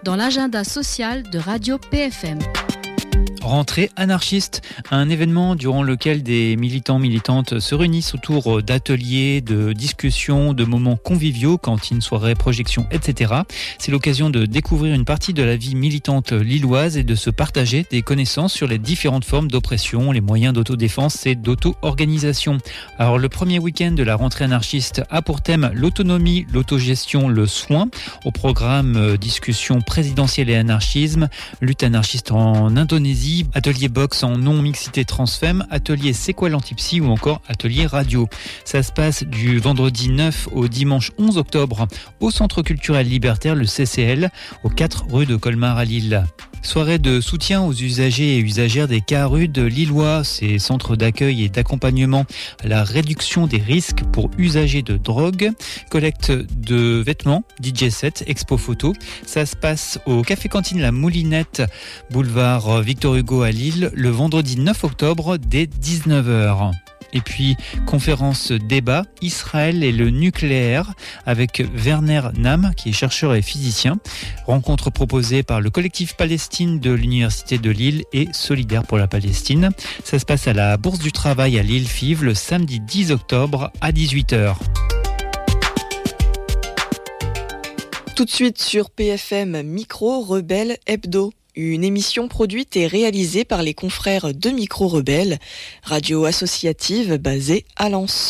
dans l'agenda social de Radio PFM. Rentrée anarchiste, un événement durant lequel des militants, militantes se réunissent autour d'ateliers, de discussions, de moments conviviaux, cantines, soirées, projections, etc. C'est l'occasion de découvrir une partie de la vie militante lilloise et de se partager des connaissances sur les différentes formes d'oppression, les moyens d'autodéfense et d'auto-organisation. Alors le premier week-end de la rentrée anarchiste a pour thème l'autonomie, l'autogestion, le soin. Au programme discussion présidentielle et anarchisme, lutte anarchiste en Indonésie, atelier boxe en non-mixité transfemme, atelier c'est quoi l'antipsy ou encore atelier radio. Ça se passe du vendredi 9 au dimanche 11 octobre au Centre culturel libertaire, le CCL, aux 4 rue de Colmar à Lille. Soirée de soutien aux usagers et usagères des CARUD lillois, ces centres d'accueil et d'accompagnement à la réduction des risques pour usagers de drogue, collecte de vêtements, DJ set, expo photo. Ça se passe au Café Cantine La Moulinette, boulevard Victor Hugo à Lille, le vendredi 9 octobre dès 19h. Et puis, conférence débat, Israël et le nucléaire, avec Werner Nam, qui est chercheur et physicien. Rencontre proposée par le collectif Palestine de l'Université de Lille et Solidaire pour la Palestine. Ça se passe à la Bourse du Travail à Lille-Fives, le samedi 10 octobre à 18h. Tout de suite sur PFM Micro Rebelle Hebdo. Une émission produite et réalisée par les confrères de Micro Rebelle, radio associative basée à Lens.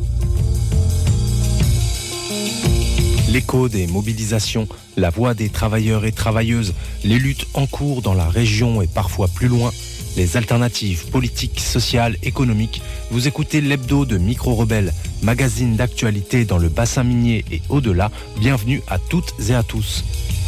L'écho des mobilisations, la voix des travailleurs et travailleuses, les luttes en cours dans la région et parfois plus loin, les alternatives politiques, sociales, économiques. Vous écoutez l'hebdo de Micro Rebelle, magazine d'actualité dans le bassin minier et au-delà. Bienvenue à toutes et à tous.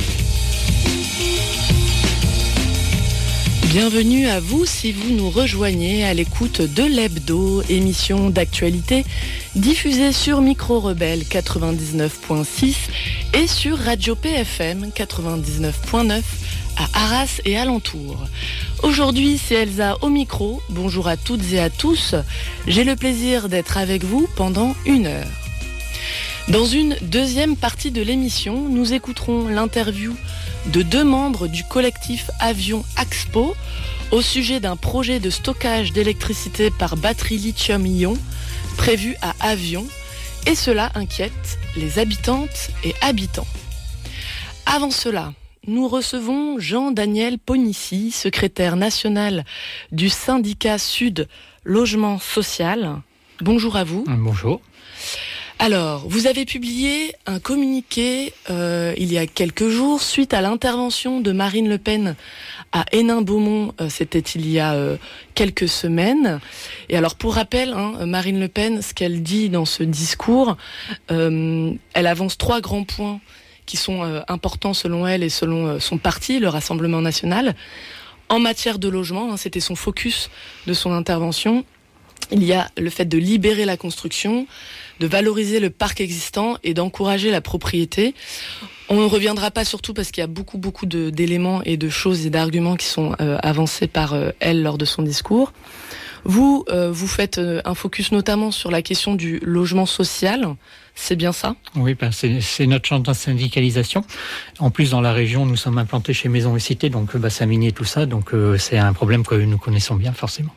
Bienvenue à vous si vous nous rejoignez à l'écoute de l'hebdo, émission d'actualité diffusée sur Micro Rebelle 99.6 et sur Radio PFM 99.9 à Arras et alentours. Aujourd'hui, c'est Elsa au micro. Bonjour à toutes et à tous. J'ai le plaisir d'être avec vous pendant 1 heure. Dans une deuxième partie de l'émission, nous écouterons l'interview de 2 membres du collectif Avion Axpo au sujet d'un projet de stockage d'électricité par batterie lithium-ion prévu à Avion, et cela inquiète les habitantes et habitants. Avant cela, nous recevons Jean-Daniel Ponici, secrétaire national du syndicat Sud Logement Social. Bonjour à vous. Bonjour. Alors, vous avez publié un communiqué il y a quelques jours suite à l'intervention de Marine Le Pen à Hénin-Beaumont, c'était il y a quelques semaines. Et alors, pour rappel, Marine Le Pen, ce qu'elle dit dans ce discours, elle avance 3 grands points qui sont importants selon elle et selon son parti, le Rassemblement National. En matière de logement, c'était son focus de son intervention. Il y a le fait de libérer la construction, de valoriser le parc existant et d'encourager la propriété. On ne reviendra pas surtout parce qu'il y a beaucoup d'éléments et de choses et d'arguments qui sont avancés par elle lors de son discours. Vous faites un focus notamment sur la question du logement social, c'est bien ça ? Oui, c'est notre champ de syndicalisation. En plus, dans la région, nous sommes implantés chez Maison et Cité, donc bassin minier, tout ça, donc c'est un problème que nous connaissons bien forcément.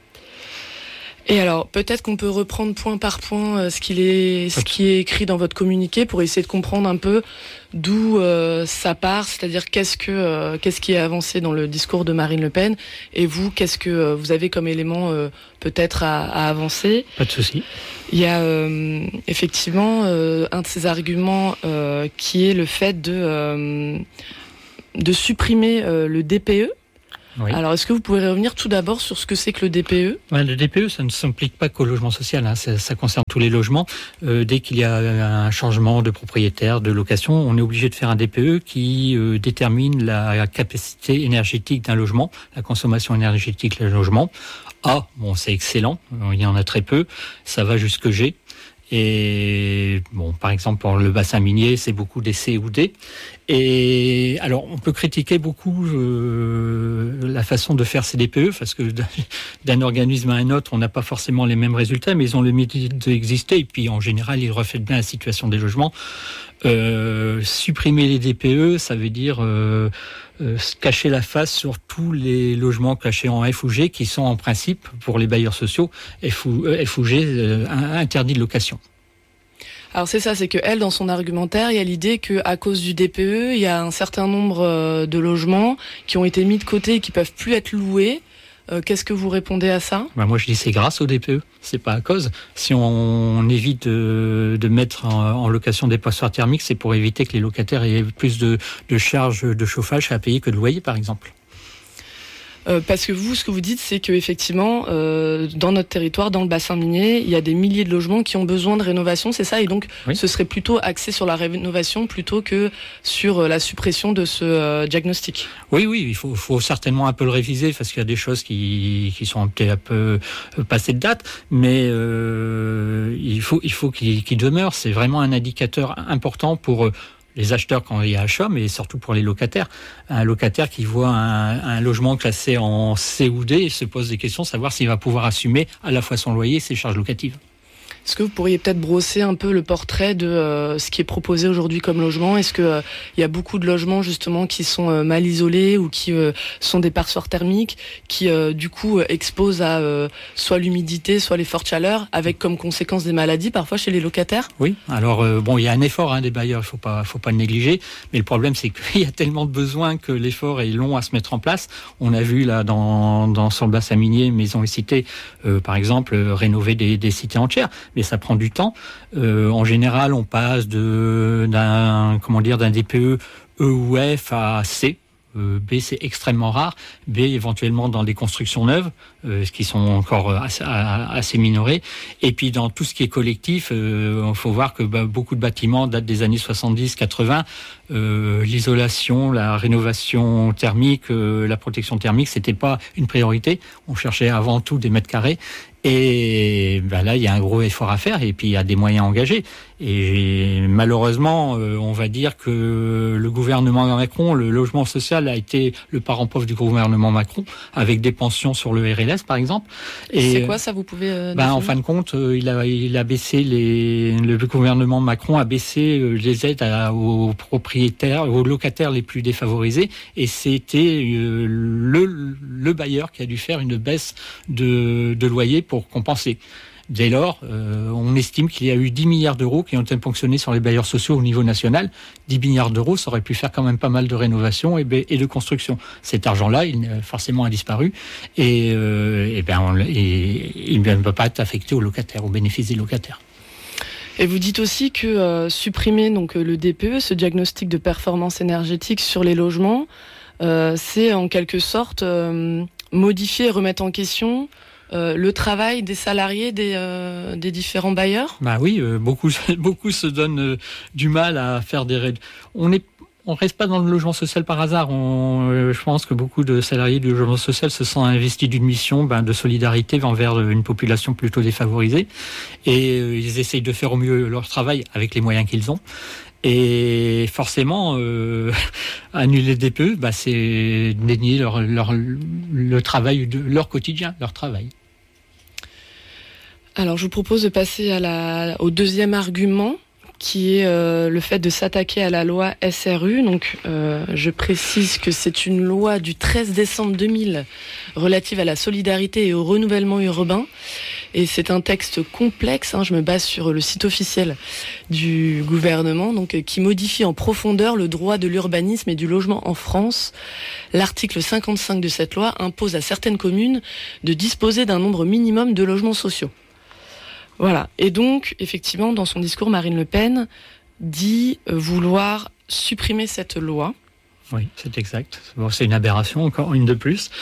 Et alors, peut-être qu'on peut reprendre point par point ce qui est écrit dans votre communiqué pour essayer de comprendre un peu d'où ça part, c'est-à-dire qu'est-ce qui est avancé dans le discours de Marine Le Pen, et vous, qu'est-ce que vous avez comme élément peut-être à avancer ? Pas de souci. Il y a effectivement un de ces arguments qui est le fait de supprimer le DPE. Oui. Alors, est-ce que vous pouvez revenir tout d'abord sur ce que c'est que le DPE ? Le DPE, ça ne s'implique pas qu'au logement social, ça concerne tous les logements. Dès qu'il y a un changement de propriétaire, de location, on est obligé de faire un DPE qui détermine la capacité énergétique d'un logement, la consommation énergétique d'un logement. A, c'est excellent, il y en a très peu, ça va jusque G. Et par exemple, pour le bassin minier, c'est beaucoup des C ou D. Et alors, on peut critiquer beaucoup la façon de faire ces DPE, parce que d'un organisme à un autre, on n'a pas forcément les mêmes résultats, mais ils ont le mérite d'exister. Et puis, en général, ils reflètent bien la situation des logements. Supprimer les DPE, ça veut dire cacher la face sur tous les logements classés en F ou G qui sont en principe, pour les bailleurs sociaux, F ou G interdits de location. Alors c'est ça, c'est que elle, dans son argumentaire, il y a l'idée que à cause du DPE, il y a un certain nombre de logements qui ont été mis de côté et qui peuvent plus être loués. Qu'est-ce que vous répondez à ça ? Moi je dis c'est grâce au DPE, c'est pas à cause. Si on évite de mettre en location des passoires thermiques, c'est pour éviter que les locataires aient plus de charges de chauffage à payer que de loyer par exemple. Parce que vous, ce que vous dites, c'est que effectivement, dans notre territoire, dans le bassin minier, il y a des milliers de logements qui ont besoin de rénovation, c'est ça ? Et donc, oui, ce serait plutôt axé sur la rénovation plutôt que sur la suppression de ce diagnostic. Oui, il faut certainement un peu le réviser parce qu'il y a des choses qui sont peut-être un peu passées de date, mais il faut qu'il demeure. C'est vraiment un indicateur important pour les acheteurs quand il y a achat, mais surtout pour les locataires. Un locataire qui voit un logement classé en C ou D se pose des questions, savoir s'il va pouvoir assumer à la fois son loyer et ses charges locatives. Est-ce que vous pourriez peut-être brosser un peu le portrait de ce qui est proposé aujourd'hui comme logement ? Est-ce que il y a beaucoup de logements justement qui sont mal isolés ou qui sont des passoires thermiques qui du coup exposent à soit l'humidité, soit les fortes chaleurs, avec comme conséquence des maladies parfois chez les locataires ? Oui, alors il y a un effort des bailleurs, faut pas le négliger, mais le problème c'est qu'il y a tellement de besoins que l'effort est long à se mettre en place. On a vu là sur le bassin minier, Maisons et Cités, par exemple, rénover des cités entières. Mais ça prend du temps. En général, on passe d'un DPE E ou F à C. B, c'est extrêmement rare. B, éventuellement dans des constructions neuves, ce qui sont encore assez minorés. Et puis dans tout ce qui est collectif, il faut voir que beaucoup de bâtiments datent des années 70-80. L'isolation, la rénovation thermique, la protection thermique, c'était pas une priorité. On cherchait avant tout des mètres carrés. Et là, il y a un gros effort à faire et puis il y a des moyens engagés. Et malheureusement, on va dire que le gouvernement Macron, le logement social a été le parent pauvre du gouvernement Macron, avec des pensions sur le RLS, par exemple. Et c'est quoi ça, vous pouvez en fin de compte, il a baissé le gouvernement Macron a baissé les aides aux propriétaires, aux locataires les plus défavorisés, et c'était le bailleur qui a dû faire une baisse de loyer pour compenser. Dès lors, on estime qu'il y a eu 10 milliards d'euros qui ont été ponctionnés sur les bailleurs sociaux au niveau national. 10 milliards d'euros, ça aurait pu faire quand même pas mal de rénovation et de construction. Cet argent-là, il forcément a disparu et il ne peut pas être affecté aux locataires, aux bénéfices des locataires. Et vous dites aussi que supprimer donc le DPE, ce diagnostic de performance énergétique sur les logements, c'est en quelque sorte modifier et remettre en question le travail des salariés des différents bailleurs ? Oui, beaucoup se donnent du mal à faire des raids. On reste pas dans le logement social par hasard. Je pense que beaucoup de salariés du logement social se sont investis d'une mission de solidarité envers une population plutôt défavorisée, et ils essayent de faire au mieux leur travail avec les moyens qu'ils ont. Et forcément, annuler le DPE, c'est dénier le travail de leur quotidien, leur travail. Alors, je vous propose de passer au deuxième argument, qui est le fait de s'attaquer à la loi SRU. Donc, je précise que c'est une loi du 13 décembre 2000 relative à la solidarité et au renouvellement urbain. Et c'est un texte complexe, je me base sur le site officiel du gouvernement, donc qui modifie en profondeur le droit de l'urbanisme et du logement en France. L'article 55 de cette loi impose à certaines communes de disposer d'un nombre minimum de logements sociaux. Voilà. Et donc, effectivement, dans son discours, Marine Le Pen dit vouloir supprimer cette loi. Oui, c'est exact. C'est une aberration, encore une de plus.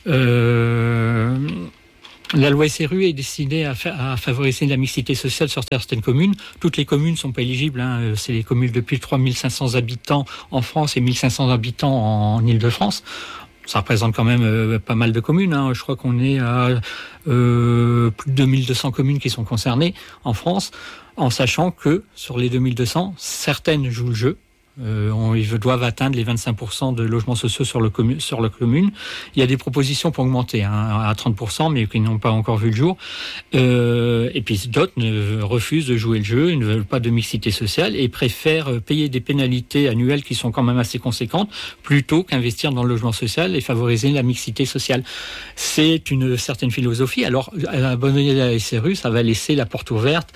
La loi SRU est destinée à favoriser la mixité sociale sur certaines communes. Toutes les communes ne sont pas éligibles. C'est les communes de plus de 3500 habitants en France et 1500 habitants en Île-de-France. Ça représente quand même pas mal de communes. Je crois qu'on est à plus de 2200 communes qui sont concernées en France, en sachant que sur les 2200, certaines jouent le jeu. Ils doivent atteindre les 25% de logements sociaux sur la commune. Il y a des propositions pour augmenter à 30%, mais qui n'ont pas encore vu le jour. Et puis d'autres refusent de jouer le jeu, ils ne veulent pas de mixité sociale et préfèrent payer des pénalités annuelles qui sont quand même assez conséquentes plutôt qu'investir dans le logement social et favoriser la mixité sociale. C'est une certaine philosophie. Alors, abandonner la SRU, ça va laisser la porte ouverte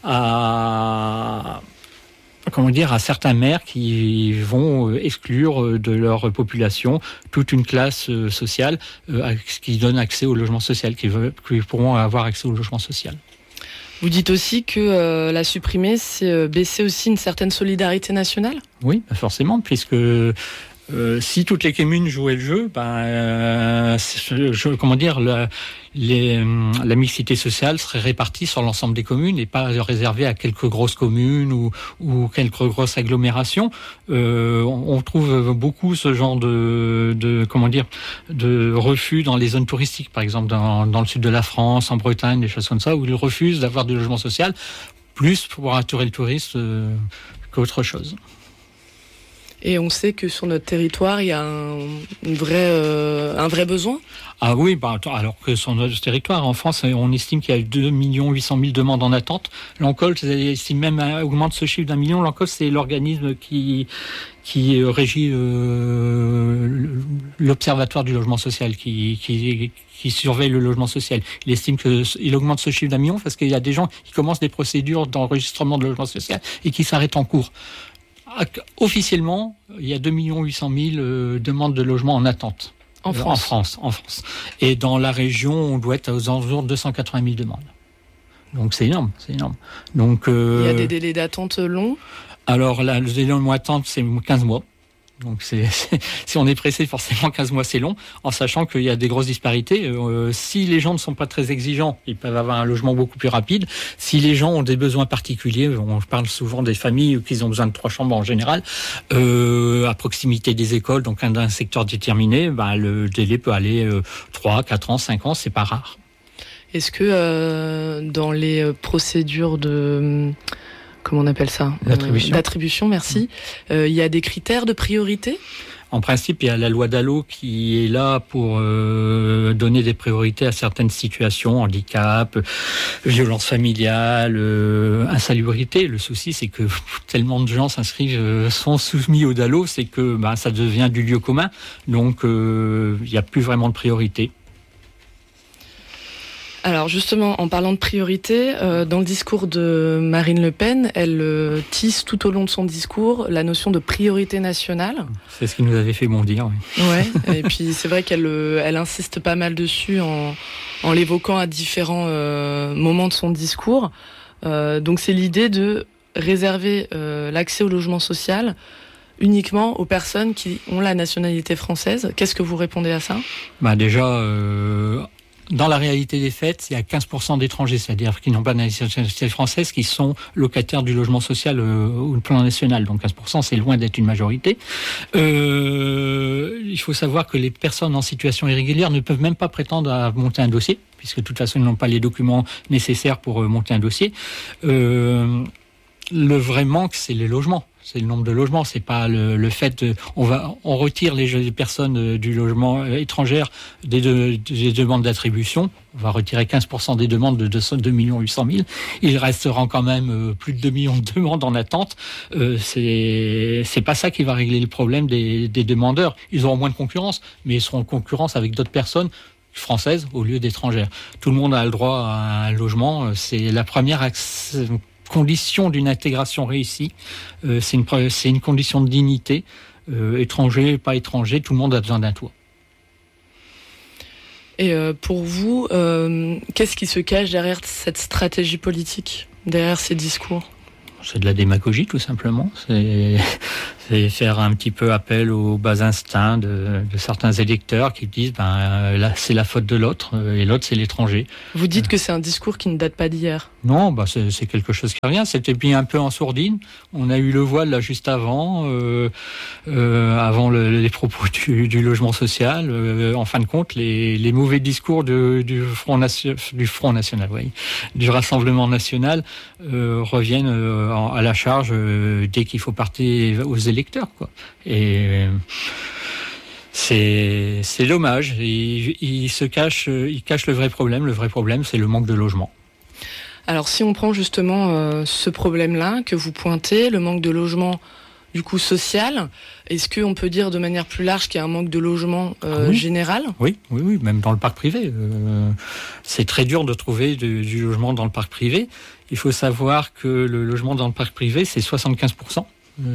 à certains maires qui vont exclure de leur population toute une classe sociale qui donne accès au logement social, qui pourront avoir accès au logement social. Vous dites aussi que la supprimer, c'est baisser aussi une certaine solidarité nationale ? Oui, forcément, puisque si toutes les communes jouaient le jeu, la mixité sociale serait répartie sur l'ensemble des communes et pas réservée à quelques grosses communes ou quelques grosses agglomérations. On trouve beaucoup ce genre de refus dans les zones touristiques, par exemple dans le sud de la France, en Bretagne, des choses comme ça, où ils refusent d'avoir du logement social, plus pour attirer le touriste qu'autre chose. Et on sait que sur notre territoire, il y a un vrai besoin. Ah oui, alors que sur notre territoire, en France, on estime qu'il y a 2 800 000 demandes en attente. L'Encoll estime même augmente ce chiffre d'1 million. L'Encoll, c'est l'organisme qui régit l'Observatoire du logement social, qui surveille le logement social. Il estime qu'il augmente ce chiffre d'1 million parce qu'il y a des gens qui commencent des procédures d'enregistrement de logement social et qui s'arrêtent en cours. Officiellement, il y a 2 800 000 demandes de logement en attente. En France. Et dans la région, on doit être aux environs de 280 000 demandes. Donc c'est énorme. Donc, il y a des délais d'attente longs ? Alors, le délai d'attente, c'est 15 mois. Donc si on est pressé, forcément 15 mois c'est long, en sachant qu'il y a des grosses disparités. Si les gens ne sont pas très exigeants, ils peuvent avoir un logement beaucoup plus rapide. Si les gens ont des besoins particuliers, on parle souvent des familles qui ont besoin de 3 chambres en général, à proximité des écoles, donc d'un secteur déterminé, le délai peut aller 3, 4 ans, 5 ans, c'est pas rare. Est-ce que dans les procédures de... Comment on appelle ça ? D'attribution, merci. Il y a des critères de priorité ? En principe, il y a la loi Dallot qui est là pour donner des priorités à certaines situations, handicap, violence familiale, insalubrité. Le souci, c'est que tellement de gens sont soumis au Dallot, c'est que ça devient du lieu commun. Donc, il n'y a plus vraiment de priorité. Alors justement, en parlant de priorité, dans le discours de Marine Le Pen, elle tisse tout au long de son discours la notion de priorité nationale. C'est ce qui nous avait fait bondir, oui. Ouais, et puis c'est vrai qu'elle insiste pas mal dessus en l'évoquant à différents moments de son discours. Donc c'est l'idée de réserver l'accès au logement social uniquement aux personnes qui ont la nationalité française. Qu'est-ce que vous répondez à ça ? Déjà... Dans la réalité des faits, il y a 15% d'étrangers, c'est-à-dire qui n'ont pas de nationalité française, qui sont locataires du logement social au plan national. Donc 15%, c'est loin d'être une majorité. Il faut savoir que les personnes en situation irrégulière ne peuvent même pas prétendre à monter un dossier, puisque de toute façon, ils n'ont pas les documents nécessaires pour monter un dossier. Le vrai manque, c'est les logements. C'est le nombre de logements, c'est pas le fait de... On retire les personnes du logement étrangère des demandes d'attribution. On va retirer 15% des demandes de 2 800 000. Il restera quand même plus de 2 millions de demandes en attente. C'est pas ça qui va régler le problème des demandeurs. Ils auront moins de concurrence, mais ils seront en concurrence avec d'autres personnes françaises au lieu d'étrangères. Tout le monde a le droit à un logement. C'est la première condition d'une intégration réussie, c'est une condition de dignité. Étranger, pas étranger, tout le monde a besoin d'un toit. Et pour vous, qu'est-ce qui se cache derrière cette stratégie politique, derrière ces discours ? C'est de la démagogie, tout simplement. C'est faire un petit peu appel aux bas instincts de certains électeurs qui disent là, c'est la faute de l'autre, et l'autre, c'est l'étranger. Vous dites que c'est un discours qui ne date pas d'hier ? Non, c'est quelque chose qui revient. C'était bien un peu en sourdine. On a eu le voile là juste avant. avant les propos du logement social. En fin de compte, les mauvais discours du Front National, oui, du Rassemblement National reviennent à la charge dès qu'il faut partir aux électeurs, quoi. Et c'est dommage. Il cache le vrai problème. Le vrai problème, c'est le manque de logement. Alors, si on prend justement ce problème-là que vous pointez, le manque de logement du coup social, est-ce qu'on peut dire de manière plus large qu'il y a un manque de logement général ? Oui, même dans le parc privé. C'est très dur de trouver du logement dans le parc privé. Il faut savoir que le logement dans le parc privé, c'est 75%.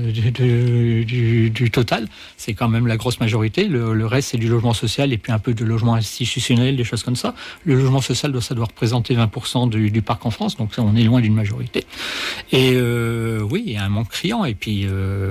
Du total, c'est quand même la grosse majorité. Le reste, c'est du logement social et puis un peu de logement institutionnel, des choses comme ça. Le logement social, ça doit représenter 20% du parc en France, donc ça, on est loin d'une majorité. Et oui, il y a un manque criant. Et puis,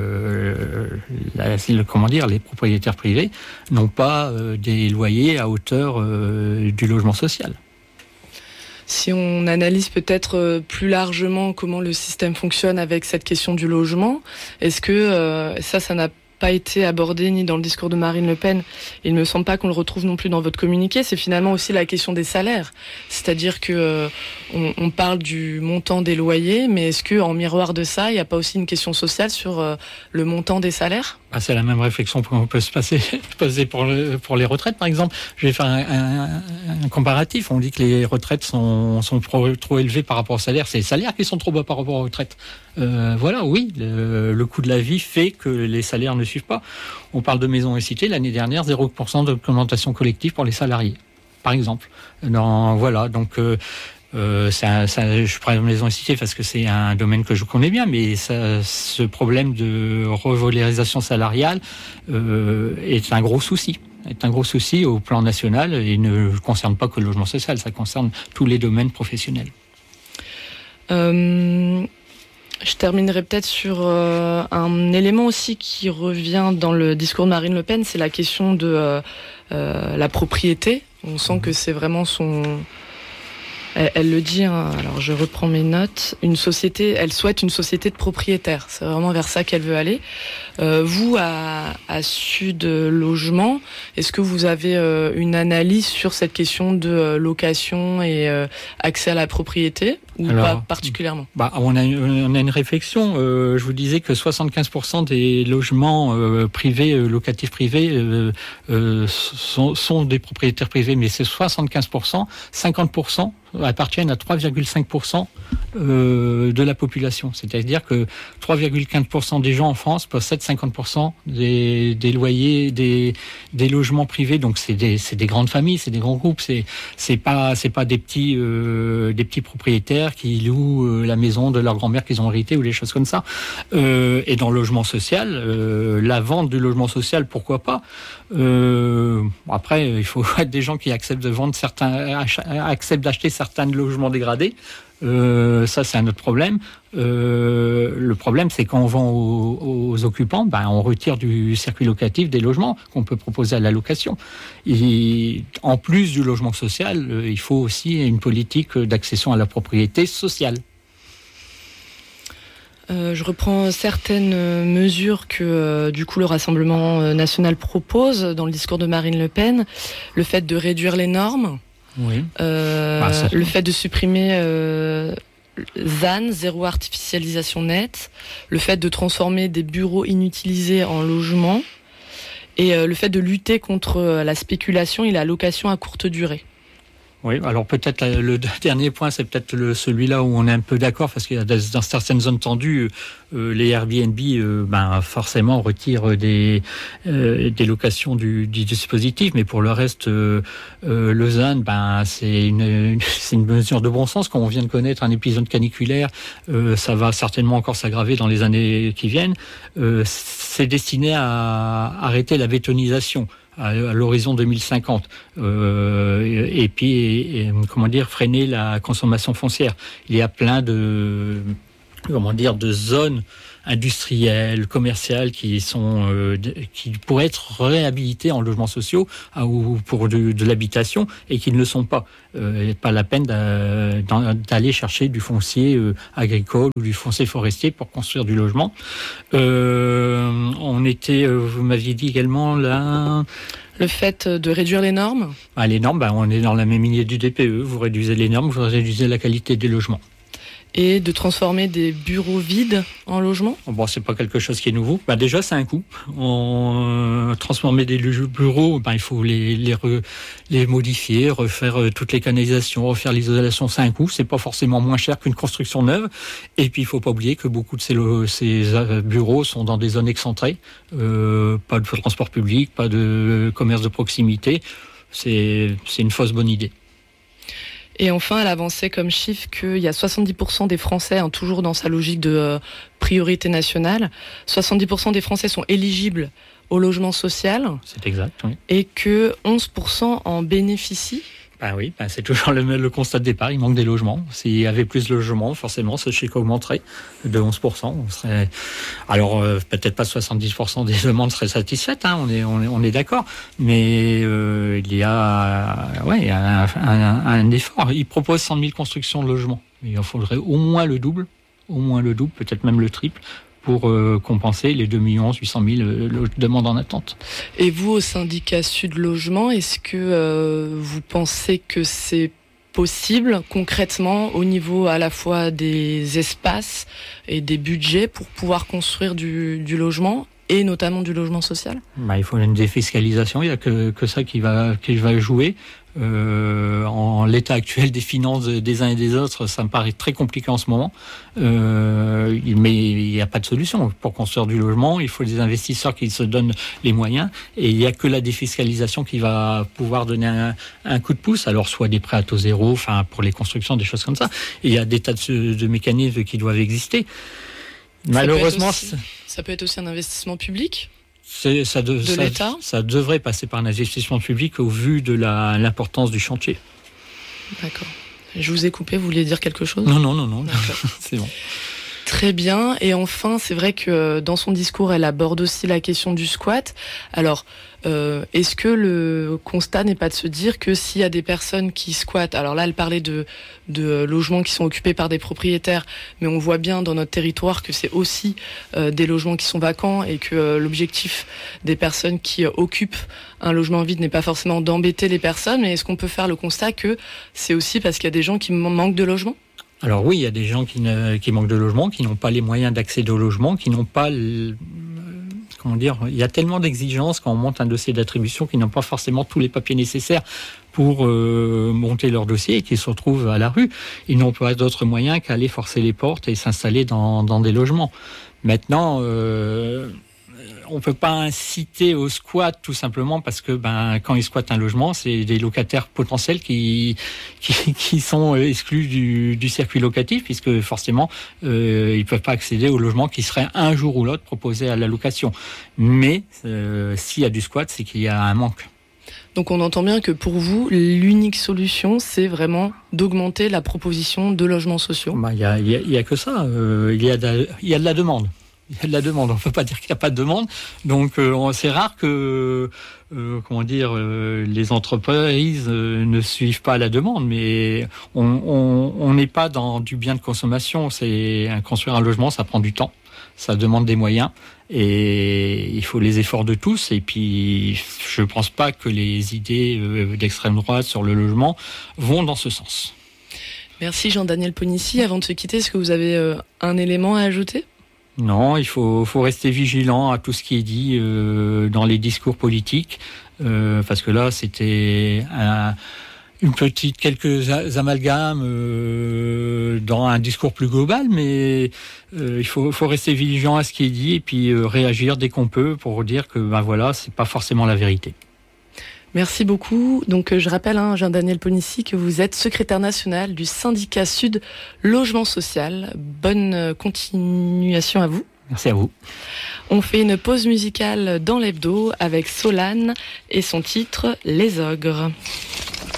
les propriétaires privés n'ont pas des loyers à hauteur du logement social. Si on analyse peut-être plus largement comment le système fonctionne avec cette question du logement, est-ce que ça n'a pas été abordé ni dans le discours de Marine Le Pen, il ne me semble pas qu'on le retrouve non plus dans votre communiqué, c'est finalement aussi la question des salaires. C'est-à-dire que on parle du montant des loyers, mais est-ce que en miroir de ça, il n'y a pas aussi une question sociale sur le montant des salaires ? C'est la même réflexion qu'on peut se poser pour les retraites, par exemple. Je vais faire un comparatif. On dit que les retraites sont trop élevées par rapport au salaire. C'est les salaires qui sont trop bas par rapport aux retraites. Le coût de la vie fait que les salaires ne suivent pas. On parle de Maisons et Cités. L'année dernière, 0% d'augmentation collective pour les salariés, par exemple. Je prends Maisons et Cités parce que c'est un domaine que je connais bien, mais ce problème de revalorisation salariale est un gros souci. Au plan national et ne concerne pas que le logement social, ça concerne tous les domaines professionnels. Je terminerai peut-être sur un élément aussi qui revient dans le discours de Marine Le Pen, c'est la question de la propriété. On sent que c'est vraiment Elle le dit, alors je reprends mes notes, elle souhaite une société de propriétaires. C'est vraiment vers ça qu'elle veut aller. Vous, à Sud Logement, est-ce que vous avez une analyse sur cette question de location et accès à la propriété ou pas particulièrement ? On a une réflexion. Je vous disais que 75% des logements privés, locatifs privés, sont des propriétaires privés, mais c'est 75%, 50% appartiennent à 3,5% de la population. C'est-à-dire que 3,5% des gens en France possèdent 50% des loyers, des logements privés. Donc c'est des grandes familles, c'est des grands groupes. C'est pas des petits propriétaires qui louent la maison de leur grand-mère qu'ils ont hérité ou des choses comme ça. Et dans le logement social, la vente du logement social, pourquoi pas. Après, il faut être des gens qui acceptent de vendre acceptent d'acheter certains logements dégradés. Ça, c'est un autre problème. Le problème, c'est quand on vend aux occupants, on retire du circuit locatif des logements qu'on peut proposer à la location. Et en plus du logement social, il faut aussi une politique d'accession à la propriété sociale. Je reprends certaines mesures que du coup le Rassemblement national propose dans le discours de Marine Le Pen. Le fait de réduire les normes, oui. Le fait de supprimer ZAN, zéro artificialisation nette, le fait de transformer des bureaux inutilisés en logements et le fait de lutter contre la spéculation et la location à courte durée. Oui, alors peut-être le dernier point, c'est peut-être celui-là où on est un peu d'accord, parce qu'il y a dans certaines zones tendues, les Airbnb, forcément retirent des locations du dispositif, mais pour le reste, le ZAN, c'est une mesure de bon sens. Quand on vient de connaître un épisode caniculaire, ça va certainement encore s'aggraver dans les années qui viennent. C'est destiné à arrêter la bétonisation à l'horizon 2050, et puis freiner la consommation foncière. Il y a plein de zones industrielles, commerciales qui pourraient être réhabilitées en logements sociaux ou pour de l'habitation et qui ne le sont pas. Pas la peine d'aller chercher du foncier agricole ou du foncier forestier pour construire du logement. Vous m'aviez dit également là... Le fait de réduire les normes ? Les normes, on est dans la même lignée du DPE. Vous réduisez les normes, vous réduisez la qualité des logements. Et de transformer des bureaux vides en logements ? C'est pas quelque chose qui est nouveau. Déjà, c'est un coût. Transformer des bureaux, il faut les modifier, refaire toutes les canalisations, refaire l'isolation, c'est un coût. C'est pas forcément moins cher qu'une construction neuve. Et puis, il faut pas oublier que beaucoup de ces bureaux sont dans des zones excentrées. Pas de transport public, pas de commerce de proximité. C'est une fausse bonne idée. Et enfin, elle avançait comme chiffre qu'il y a 70% des Français, toujours dans sa logique de priorité nationale, 70% des Français sont éligibles au logement social. C'est exact, oui. Et que 11% en bénéficient. Oui, c'est toujours le constat de départ, il manque des logements. S'il y avait plus de logements, forcément, ce chiffre augmenterait de 11%. On serait... Alors, peut-être pas 70% des demandes seraient satisfaites, on est d'accord. Mais il y a un effort. Il propose 100 000 constructions de logements. Il en faudrait au moins le double, peut-être même le triple, pour compenser les 2 800 000 demandes en attente. Et vous, au syndicat Sud Logement, est-ce que vous pensez que c'est possible concrètement au niveau à la fois des espaces et des budgets pour pouvoir construire du logement et notamment du logement social ? Il faut une défiscalisation, il n'y a que ça qui va jouer. En l'état actuel des finances des uns et des autres, ça me paraît très compliqué en ce moment. Mais il n'y a pas de solution. Pour construire du logement, il faut des investisseurs qui se donnent les moyens. Et il n'y a que la défiscalisation qui va pouvoir donner un coup de pouce. Alors, soit des prêts à taux zéro, pour les constructions, des choses comme ça. Et il y a des tas de mécanismes qui doivent exister. Malheureusement, ça peut être aussi un investissement public ? l'État ? Ça devrait passer par un investissement public au vu de l'importance du chantier. D'accord. Je vous ai coupé, vous vouliez dire quelque chose ? Non. C'est bon. Très bien. Et enfin, c'est vrai que dans son discours, elle aborde aussi la question du squat. Alors, est-ce que le constat n'est pas de se dire que s'il y a des personnes qui squattent, alors là, elle parlait de logements qui sont occupés par des propriétaires, mais on voit bien dans notre territoire que c'est aussi des logements qui sont vacants et que l'objectif des personnes qui occupent un logement vide n'est pas forcément d'embêter les personnes, mais est-ce qu'on peut faire le constat que c'est aussi parce qu'il y a des gens qui manquent de logement ? Alors oui, il y a des gens qui manquent de logement, qui n'ont pas les moyens d'accéder au logement, qui n'ont pas... il y a tellement d'exigences quand on monte un dossier d'attribution qui n'ont pas forcément tous les papiers nécessaires pour monter leur dossier et qui se retrouvent à la rue. Ils n'ont pas d'autre moyen qu'aller forcer les portes et s'installer dans des logements. Maintenant... on peut pas inciter au squat tout simplement parce que quand ils squattent un logement, c'est des locataires potentiels qui sont exclus du circuit locatif puisque forcément ils peuvent pas accéder au logement qui serait un jour ou l'autre proposé à la location. Mais s'il y a du squat, c'est qu'il y a un manque. Donc on entend bien que pour vous, l'unique solution, c'est vraiment d'augmenter la proposition de logements sociaux. Il y a que ça. Il y a de la demande. Il y a de la demande, on ne peut pas dire qu'il n'y a pas de demande. Donc c'est rare que les entreprises ne suivent pas la demande, mais on n'est pas dans du bien de consommation. Construire un logement, ça prend du temps, ça demande des moyens et il faut les efforts de tous. Et puis je ne pense pas que les idées d'extrême droite sur le logement vont dans ce sens. Merci Jean-Daniel Ponissi. Avant de se quitter, est-ce que vous avez un élément à ajouter ? Non, il faut rester vigilant à tout ce qui est dit dans les discours politiques, parce que là, c'était quelques amalgames dans un discours plus global, mais il faut rester vigilant à ce qui est dit et puis réagir dès qu'on peut pour dire que c'est pas forcément la vérité. Merci beaucoup. Donc je rappelle, Jean-Daniel Ponissi, que vous êtes secrétaire national du syndicat Sud Logement Social. Bonne continuation à vous. Merci à vous. On fait une pause musicale dans l'hebdo avec Solane et son titre Les Ogres.